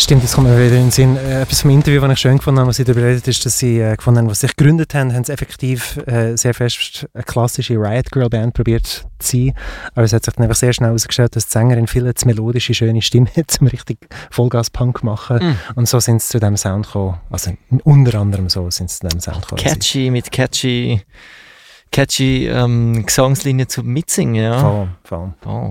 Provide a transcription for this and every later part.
Stimmt, das kommt mir wieder in den Sinn. Etwas vom Interview, das ich schön gefunden habe, was sie darüber redet, ist, dass sie gefunden haben, was sie sich gegründet haben, haben sie effektiv sehr fest eine klassische Riot Girl Band probiert zu sein. Aber es hat sich dann einfach sehr schnell herausgestellt, dass die Sängerin viel zu melodische, schöne Stimme hat, um richtig Vollgas-Punk zu machen. Und so sind sie zu diesem Sound gekommen. Also unter anderem so sind sie zu diesem Sound gekommen. Catchy, mit catchy Gesangslinien zum Mitsingen, ja. Voll.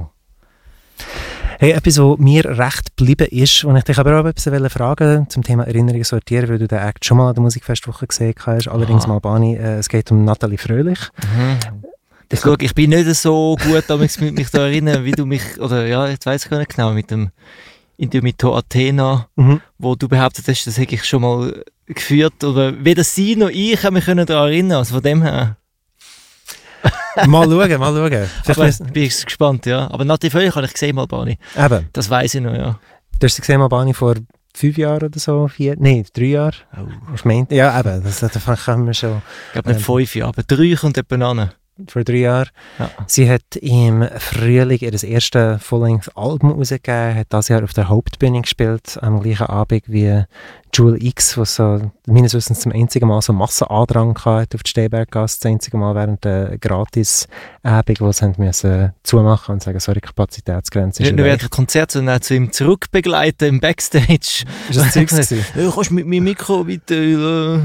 Hey, etwas, was mir recht geblieben ist, und ich dich aber auch etwas fragen zum Thema Erinnerungen sortieren, weil du den Act schon mal an der Musikfestwoche gesehen hast, allerdings mal Albani. Es geht um Nathalie Fröhlich. Ich bin nicht so gut, mich da erinnern, wie du mich, oder ja, jetzt weiss ich gar nicht genau, mit dem Interview mit Athena, wo du behauptet hast, das hätte ich schon mal geführt, oder weder sie noch ich haben mich daran erinnern, also von dem her. Mal schauen. Aber bin ich gespannt, ja. Aber Nathalie Fröhlich habe ich gesehen, Albani. Eben. Das weiss ich noch, ja. Du hast sie gesehen, Albani, vor 5 Jahren oder so? 3 Jahre? Oh. Ich meine, ja, eben. Das können wir schon. Ich glaube nicht 5 Jahre, aber 3 kommt etwa an. Vor 3 Jahren. Ja. Sie hat im Frühling ihr erste Full-Length-Album rausgegeben, hat dieses Jahr auf der Hauptbühne gespielt, am gleichen Abend wie Jewel X, was so meines Wissens zum einzigen Mal so Massenandrang hatte auf die Stehberggasse, das einzige Mal während der Gratis-Abend, wo sie müssen zumachen und sagen, sorry, Kapazitätsgrenze ist nicht nur während des Konzerts, sondern auch zu ihm zurückbegleiten im Backstage. Ist das Zeug gewesen? Ja, kannst du mit meinem Mikro bitte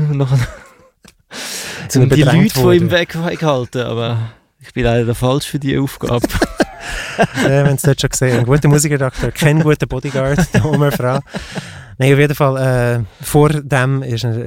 um die Leute von ihm weghalten, aber ich bin leider falsch für diese Aufgabe. Wir haben es dort schon gesehen. Ein guter Musikredakteur, kein guter Bodyguard, eine Frau. Nein, auf jeden Fall, vor dem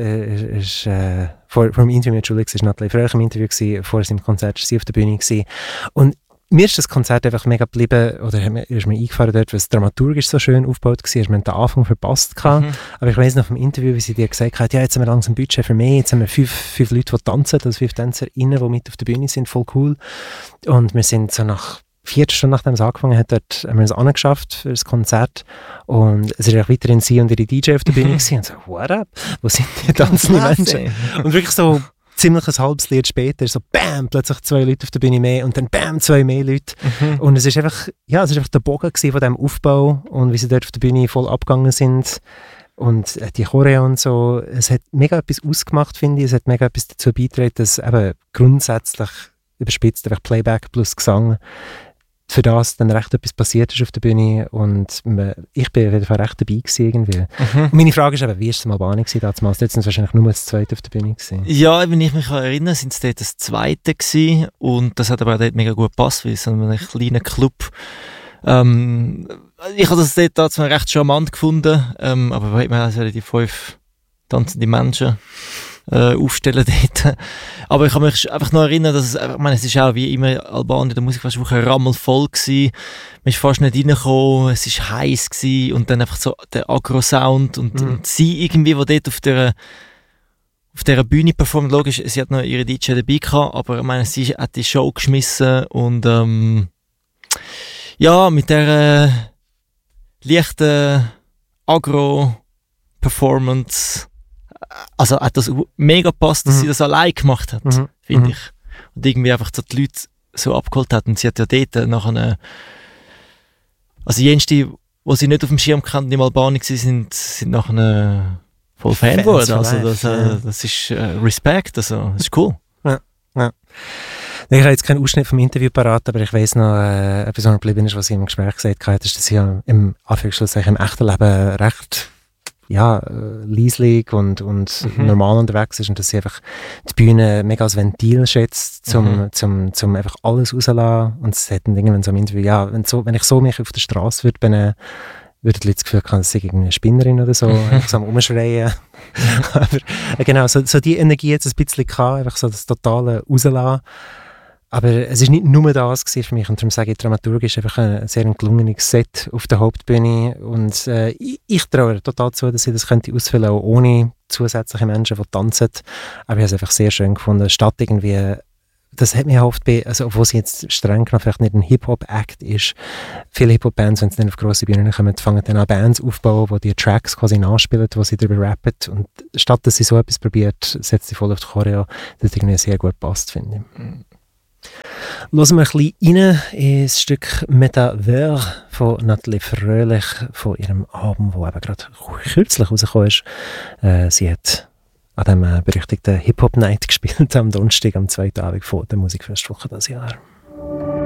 vor dem Interview mit Julie war Nathalie Fröhlich im Interview gewesen, vor seinem Konzert war sie auf der Bühne gewesen. Und mir ist das Konzert einfach mega geblieben, oder ist mir eingefahren dort, weil es dramaturgisch so schön aufgebaut war. Wir haben den Anfang verpasst. Aber ich weiss noch vom Interview, wie sie dir gesagt hat, ja, jetzt haben wir langsam Budget für mehr, jetzt haben wir 5 Leute, die tanzen, also 5 TänzerInnen, die mit auf der Bühne sind, voll cool. Und wir sind so nach 4 Stunden, nachdem es angefangen hat, dort haben wir es angeschafft für das Konzert. Und es ist auch weiterhin sie und ihre DJ auf der Bühne gewesen. Und so, what up? Wo sind die tanzenden Menschen? Und wirklich so ziemlich ein halbes Lied später, so bam, plötzlich 2 Leute auf der Bühne mehr und dann bam, 2 mehr Leute. Und es ist einfach, ja, es ist einfach der Bogen von diesem Aufbau und wie sie dort auf der Bühne voll abgegangen sind. Und die Choreo und so, es hat mega etwas ausgemacht, finde ich. Es hat mega etwas dazu beigetragen, dass eben grundsätzlich überspitzt einfach Playback plus Gesang für das dann recht etwas passiert ist auf der Bühne und ich bin auf jeden Fall recht dabei gewesen irgendwie. Und meine Frage ist eben, wie war es am Albani damals? Dort sind es wahrscheinlich nur das Zweite auf der Bühne gewesen. Ja, wenn ich mich erinnere, sind es dort das Zweite gewesen und das hat aber auch dort mega gut gepasst, weil es ein kleiner Club. Ich habe das dort zwar recht charmant gefunden, aber wir haben die 5 tanzende Menschen aufstellen dort. Aber ich kann mich einfach noch erinnern, dass es ist auch wie immer Albani in der Musikfestwoche rammelvoll gewesen. Man ist fast nicht reingekommen, es war heiß gewesen und dann einfach so der Agro-Sound und sie irgendwie, die dort auf dieser Bühne performt, logisch, sie hat noch ihre DJ dabei gehabt, aber ich meine, sie hat die Show geschmissen und ja, mit der leichten Agro-Performance. Also hat das mega gepasst, dass sie das allein gemacht hat, finde ich. Und irgendwie einfach so die Leute so abgeholt hat. Und sie hat ja dort nachher also jenste, die sie nicht auf dem Schirm kannten, die im Albani waren, sind nachher voll Fan geworden. Also das ist Respekt, also das ist cool. Ja. Ich habe jetzt keinen Ausschnitt vom Interview parat, aber ich weiss noch, etwas, was geblieben ist, was sie im Gespräch gesagt hat, ist, dass sie ja im echten Leben recht leislich und normal unterwegs ist und dass sie einfach die Bühne mega als Ventil schätzt, zum einfach alles rauslassen. Und sie hat dann irgendwann so im Interview, ja, wenn ich so mich auf der Straße würde benehmen, würde die Leute das Gefühl haben, dass ich eine Spinnerin oder so, einfach so am Umschreien. Aber genau, so die Energie hat es ein bisschen gehabt, einfach so das totale Rauslassen. Aber es war nicht nur das für mich und darum sage ich, dramaturgisch einfach ein sehr gelungenes Set auf der Hauptbühne und ich traue total zu, dass ich das könnte ausfüllen, auch ohne zusätzliche Menschen, die tanzen. Aber ich habe es einfach sehr schön gefunden, statt irgendwie, das hat mir oft, also obwohl sie jetzt streng genommen vielleicht nicht ein Hip-Hop-Act ist, viele Hip-Hop-Bands, wenn sie dann auf grosse Bühnen kommen, fangen dann an Bands aufbauen, die die Tracks quasi nachspielen, wo sie darüber rappen und statt dass sie so etwas probiert, setzt sie voll auf die Choreo, das irgendwie sehr gut passt, finde ich. Hören wir ein bisschen rein ins Stück Metaverse von Nathalie Fröhlich, von ihrem Album, das eben gerade kürzlich rausgekommen ist. Sie hat an dem berüchtigten Hip-Hop-Night gespielt, am Donnerstag, am 2. Abend vor der Musikfestwoche dieses Jahr.